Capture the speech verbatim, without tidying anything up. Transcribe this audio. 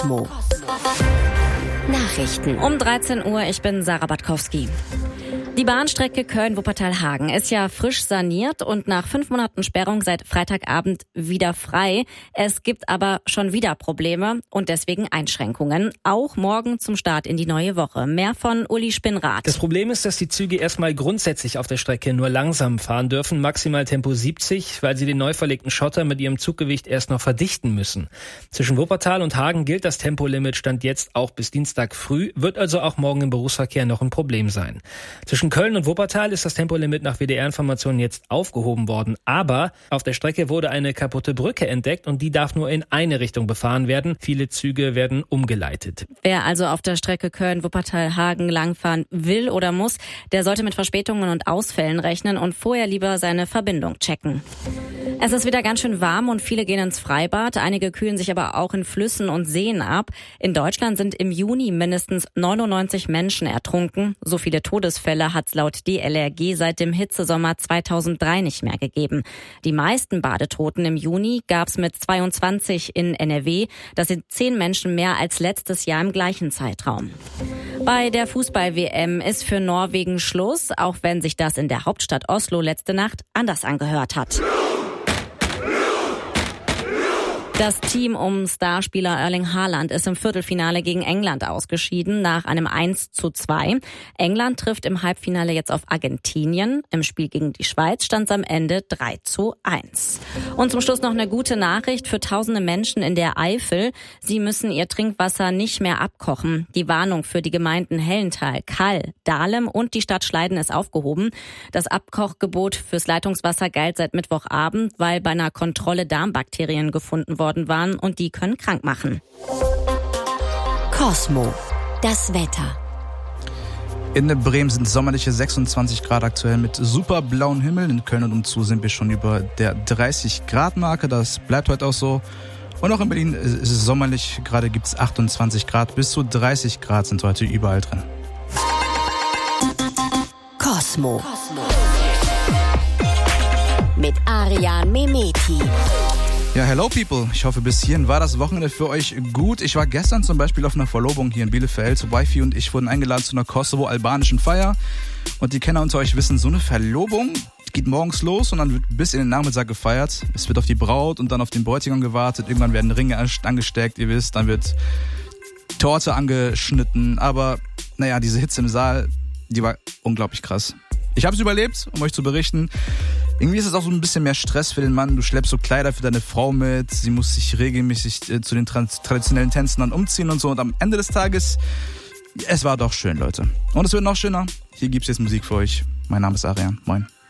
Cosmo. Nachrichten um dreizehn Uhr, ich bin Sarah Batkowski. Die Bahnstrecke Köln-Wuppertal-Hagen ist ja frisch saniert und nach fünf Monaten Sperrung seit Freitagabend wieder frei. Es gibt aber schon wieder Probleme und deswegen Einschränkungen. Auch morgen zum Start in die neue Woche. Mehr von Uli Spinnrath. Das Problem ist, dass die Züge erstmal grundsätzlich auf der Strecke nur langsam fahren dürfen, maximal Tempo siebzig, weil sie den neu verlegten Schotter mit ihrem Zuggewicht erst noch verdichten müssen. Zwischen Wuppertal und Hagen gilt das Tempolimit Stand jetzt auch bis Dienstag früh, wird also auch morgen im Berufsverkehr noch ein Problem sein. Zwischen Köln und Wuppertal ist das Tempolimit nach W D R-Informationen jetzt aufgehoben worden. Aber auf der Strecke wurde eine kaputte Brücke entdeckt und die darf nur in eine Richtung befahren werden. Viele Züge werden umgeleitet. Wer also auf der Strecke Köln-Wuppertal-Hagen langfahren will oder muss, der sollte mit Verspätungen und Ausfällen rechnen und vorher lieber seine Verbindung checken. Es ist wieder ganz schön warm und viele gehen ins Freibad. Einige kühlen sich aber auch in Flüssen und Seen ab. In Deutschland sind im Juni mindestens neunundneunzig Menschen ertrunken. So viele Todesfälle hat es laut D L R G seit dem Hitzesommer zweitausenddrei nicht mehr gegeben. Die meisten Badetoten im Juni gab es mit zweiundzwanzig in N R W. Das sind zehn Menschen mehr als letztes Jahr im gleichen Zeitraum. Bei der Fußball-W M ist für Norwegen Schluss, auch wenn sich das in der Hauptstadt Oslo letzte Nacht anders angehört hat. Das Team um Starspieler Erling Haaland ist im Viertelfinale gegen England ausgeschieden nach einem eins zu zwei. England trifft im Halbfinale jetzt auf Argentinien. Im Spiel gegen die Schweiz stand es am Ende drei zu eins. Und zum Schluss noch eine gute Nachricht für tausende Menschen in der Eifel. Sie müssen ihr Trinkwasser nicht mehr abkochen. Die Warnung für die Gemeinden Hellenthal, Kall, Dahlem und die Stadt Schleiden ist aufgehoben. Das Abkochgebot fürs Leitungswasser galt seit Mittwochabend, weil bei einer Kontrolle Darmbakterien gefunden worden waren und die können krank machen. Cosmo. Das Wetter. In Bremen sind sommerliche sechsundzwanzig Grad aktuell mit super blauen Himmel. In Köln und umzu sind wir schon über der dreißig Grad Marke. Das bleibt heute auch so. Und auch in Berlin ist es sommerlich. Gerade gibt es achtundzwanzig Grad. Bis zu dreißig Grad sind heute überall drin. Cosmo. Mit Arian Mehmeti. Ja, hello people. Ich hoffe, bis hierhin war das Wochenende für euch gut. Ich war gestern zum Beispiel auf einer Verlobung hier in Bielefeld. Wifi und ich wurden eingeladen zu einer Kosovo-albanischen Feier. Und die Kenner unter euch wissen, so eine Verlobung geht morgens los und dann wird bis in den Nachmittag gefeiert. Es wird auf die Braut und dann auf den Bräutigam gewartet. Irgendwann werden Ringe angesteckt, ihr wisst. Dann wird Torte angeschnitten. Aber naja, diese Hitze im Saal, die war unglaublich krass. Ich habe es überlebt, um euch zu berichten. Irgendwie ist es auch so ein bisschen mehr Stress für den Mann. Du schleppst so Kleider für deine Frau mit. Sie muss sich regelmäßig äh, zu den trans- traditionellen Tänzen dann umziehen und so. Und am Ende des Tages, es war doch schön, Leute. Und es wird noch schöner. Hier gibt's jetzt Musik für euch. Mein Name ist Arian. Moin.